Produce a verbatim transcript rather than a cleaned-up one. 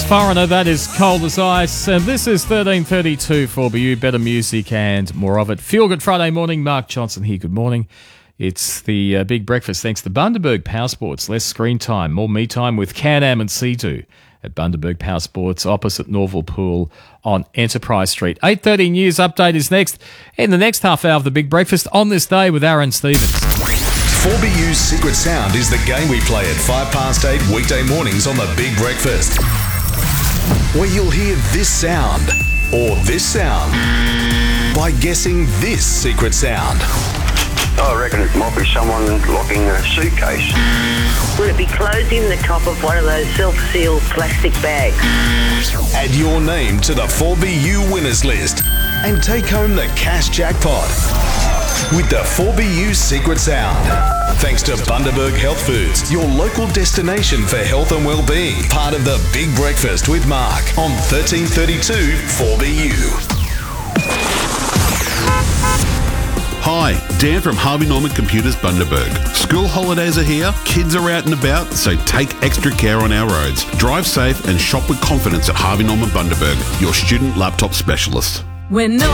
Foreigner, that is Cold as Ice, and this is thirteen thirty-two for B U. Better music and more of it. Feel Good Friday morning. Mark Johnson here. Good morning. It's the uh, Big Breakfast thanks to Bundaberg Power Sports. Less screen time, more me time with Can-Am and C two at Bundaberg Power Sports opposite Norval Pool on Enterprise Street. eight thirty News Update is next in the next half hour of the Big Breakfast on this day with Aaron Stevens. four B U's Secret Sound is the game we play at five past eight weekday mornings on the Big Breakfast, where you'll hear this sound or this sound by guessing this secret sound. I reckon it might be someone locking a suitcase. Would it be closing the top of one of those self-sealed plastic bags? Add your name to the four B U winners list and take home the cash jackpot with the four B U Secret Sound. Thanks to Bundaberg Health Foods, your local destination for health and well-being. Part of the Big Breakfast with Mark on thirteen thirty-two four B U. Hi, Dan from Harvey Norman Computers Bundaberg. School holidays are here, kids are out and about, so take extra care on our roads. Drive safe and shop with confidence at Harvey Norman Bundaberg, your student laptop specialist. When no